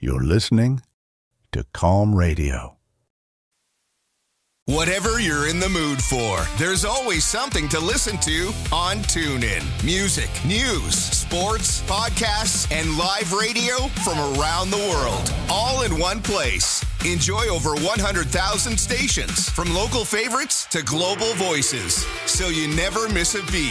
You're listening to Calm Radio. Whatever you're in the mood for, there's always something to listen to on TuneIn. Music, news, sports, podcasts, and live radio from around the world, all in one place. Enjoy over 100,000 stations, from local favorites to global voices, so you never miss a beat.